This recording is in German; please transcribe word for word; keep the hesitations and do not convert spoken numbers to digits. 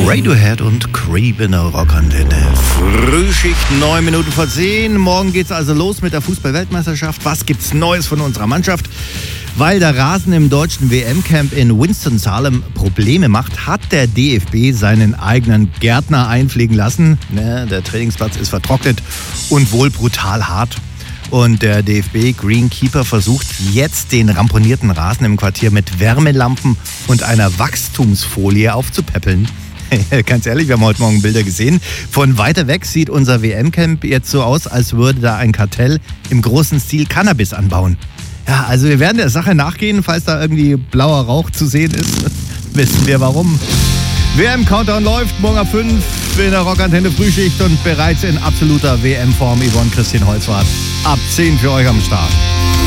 Radiohead und Creep in der Rockantenne. Frühschicht, neun Minuten vor zehn. Morgen geht's also los mit der Fußball-Weltmeisterschaft. Was gibt's Neues von unserer Mannschaft? Weil der Rasen im deutschen W M-Camp in Winston-Salem Probleme macht, hat der D F B seinen eigenen Gärtner einfliegen lassen. Ne, der Trainingsplatz ist vertrocknet und wohl brutal hart. Und der D F B Greenkeeper versucht jetzt den ramponierten Rasen im Quartier mit Wärmelampen und einer Wachstumsfolie aufzupäppeln. Ganz ehrlich, wir haben heute Morgen Bilder gesehen. Von weiter weg sieht unser W M-Camp jetzt so aus, als würde da ein Kartell im großen Stil Cannabis anbauen. Ja, also wir werden der Sache nachgehen, falls da irgendwie blauer Rauch zu sehen ist. Wissen wir warum. W M-Countdown läuft, morgen ab fünf in der Rockantenne Frühschicht und bereits in absoluter W M-Form Yvonne Christine Holzwarth. Ab zehn für euch am Start.